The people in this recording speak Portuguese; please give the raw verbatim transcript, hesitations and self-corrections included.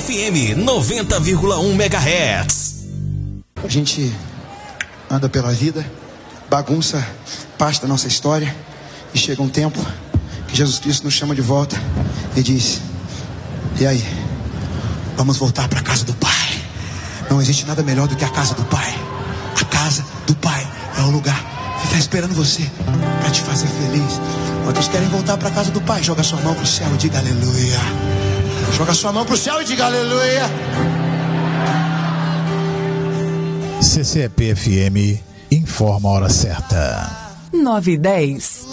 F M noventa vírgula um megahertz. A gente anda pela vida, bagunça parte da nossa história, e chega um tempo que Jesus Cristo nos chama de volta e diz: e aí, vamos voltar para a casa do Pai. Não existe nada melhor do que a casa do Pai. A casa do Pai é o lugar que está esperando você para te fazer feliz. Quantos querem voltar para a casa do Pai? Joga sua mão para o céu e diga aleluia. Joga sua mão para o céu e diga aleluia. C C P F M informa a hora certa. nove e dez.